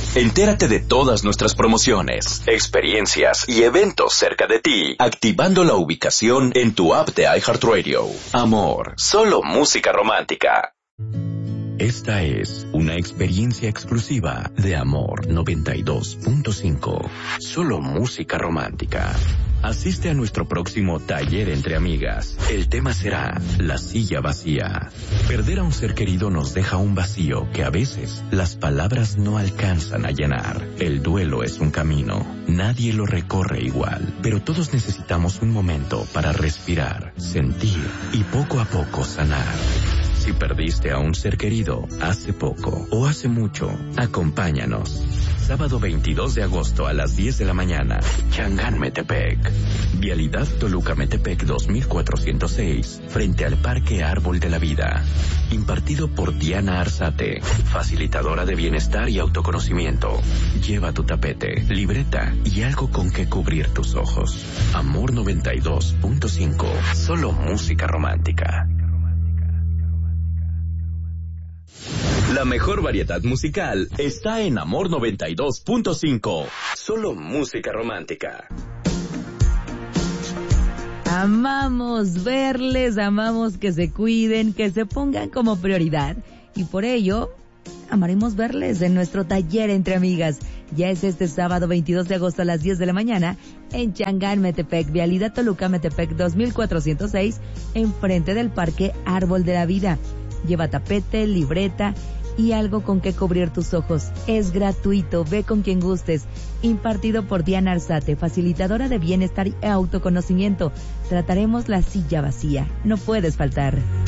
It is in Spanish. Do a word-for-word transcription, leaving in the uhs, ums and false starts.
Entérate de todas nuestras promociones, experiencias y eventos cerca de ti, activando la ubicación en tu app de iHeartRadio. Amor, solo música romántica. Esta es una experiencia exclusiva de Amor noventa y dos punto cinco. Solo música romántica. Asiste a nuestro próximo taller entre amigas. El tema será la silla vacía. Perder a un ser querido nos deja un vacío que a veces las palabras no alcanzan a llenar. El duelo es un camino. Nadie lo recorre igual, pero todos necesitamos un momento para respirar, sentir y poco a poco sanar. Si perdiste a un ser querido hace poco o hace mucho, acompáñanos. Sábado veintidós de agosto a las diez de la mañana, Changán Metepec. Vialidad Toluca-Metepec dos mil cuatrocientos seis, frente al Parque Árbol de la Vida. Impartido por Diana Arzate, facilitadora de bienestar y autoconocimiento. Lleva tu tapete, libreta y algo con que cubrir tus ojos. Amor noventa y dos punto cinco, solo música romántica. La mejor variedad musical está en Amor noventa y dos punto cinco. Solo música romántica. Amamos verles, amamos que se cuiden, que se pongan como prioridad. Y por ello, amaremos verles en nuestro taller entre amigas. Ya es este sábado veintidós de agosto a las diez de la mañana en Changán Metepec, Vialidad Toluca Metepec dos mil cuatrocientos seis, enfrente del Parque Árbol de la Vida. Lleva tapete, libreta y algo con que cubrir tus ojos. Es gratuito, ve con quien gustes. Impartido por Diana Arzate, facilitadora de bienestar y autoconocimiento. Trataremos la silla vacía. No puedes faltar.